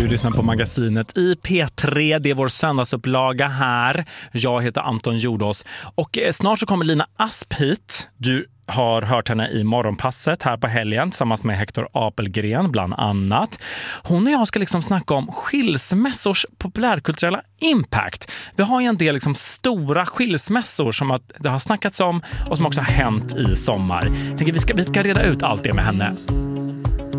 Du lyssnar på magasinet i P3. Det är vår söndagsupplaga här. Jag heter Anton Jordås. Och snart så kommer Lina Asp hit. Du har hört henne i Morgonpasset här på helgen tillsammans med Hector Apelgren bland annat. Hon och jag ska liksom snacka om skilsmässors populärkulturella impact. Vi har ju en del liksom stora skilsmässor som det har snackats om och som också har hänt i sommar. Jag tänker vi ska reda ut allt det med henne.